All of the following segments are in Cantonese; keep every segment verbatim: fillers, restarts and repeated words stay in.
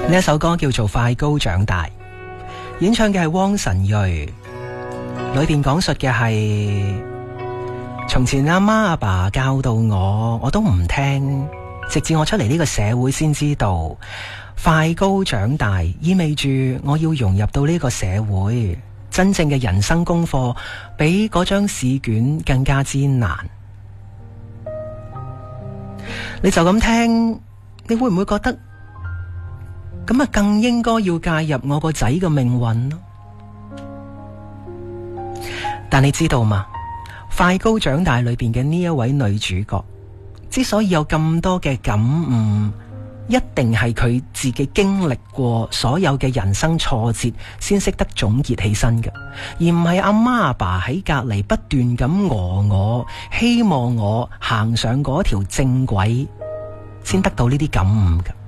呢一首歌叫做《快高長大》，演唱嘅係汪晨睿，裏邊講述嘅係從前阿媽阿爸教導我，我都唔聽，直至我出嚟呢個社會先知道，快高長大意味住我要融入到呢個社會，真正嘅人生功課比嗰張試卷更加之難。你就咁聽，你會唔會覺得咁啊更應該要介入我個仔嘅命運咯？但你知道嘛？快高長大裏邊嘅呢一位女主角，之所以有咁多嘅感悟，一定係佢自己經歷過所有嘅人生挫折，先識得總結起身嘅，而唔係阿媽阿爸喺隔籬不斷咁餓我，希望我行上嗰條正軌，先得到呢啲感悟嘅。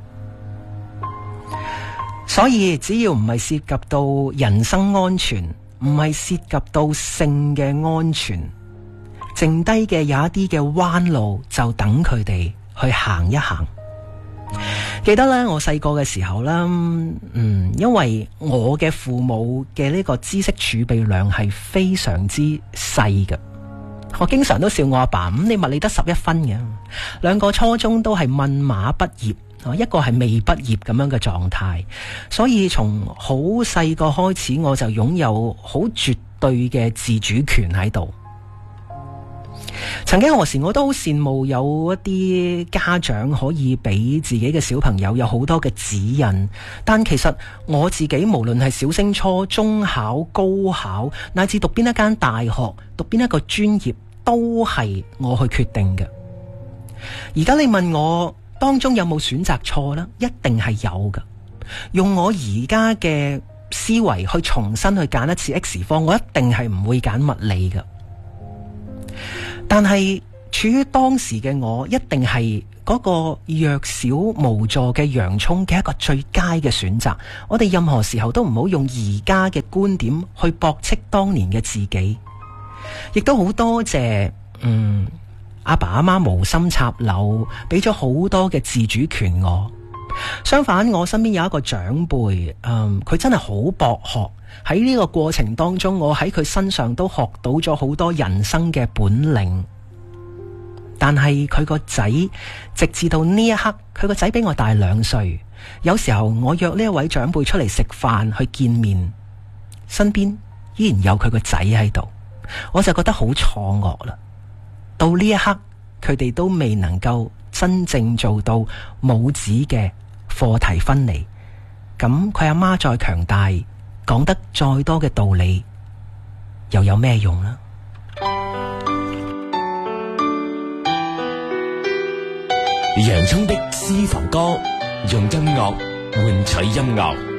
所以只要唔係涉及到人身安全，唔係涉及到性嘅安全，剩低嘅有一啲嘅彎路，就等佢哋去行一行。記得咧，我細個嘅時候啦，嗯，因為我嘅父母嘅呢個知識儲備量係非常之細嘅，我經常都笑我阿爸，咁你物理得十一分嘅，兩個初中都係問馬畢業，一個係未畢業咁樣嘅狀態，所以從好細個開始我就擁有好絕對嘅自主權喺度。曾經何時我都好羨慕有一啲家長可以俾自己嘅小朋友有好多嘅指引，但其實我自己無論係小升初、中考、高考，乃至讀邊一間大學、讀邊一個專業，都係我去決定嘅。而家你問我當中有冇選擇錯呢？一定係有嘅。用我而家嘅思維去重新去揀一次 X 科，我一定係唔會揀物理嘅。但係處於當時嘅我，一定係嗰個弱小無助嘅洋蔥嘅一個最佳嘅選擇。我哋任何時候都唔好用而家嘅觀點去駁斥當年嘅自己。亦都好多謝嗯阿爸阿媽無心插柳，俾咗好多嘅自主權我。相反，我身邊有一個長輩，嗯，佢真係好博學。喺呢個過程當中，我喺佢身上都學到咗好多人生嘅本領。但係佢個仔，直至到呢一刻，佢個仔比我大兩歲。有時候我約呢一位長輩出嚟食飯去見面，身邊依然有佢個仔喺度，我就覺得好錯愕啦。到呢一刻，佢哋都未能夠真正做到母子嘅課題分離。咁佢阿媽再強大，講得再多嘅道理，又有咩用呢？ 洋蔥的私房歌，用音樂換取音樂。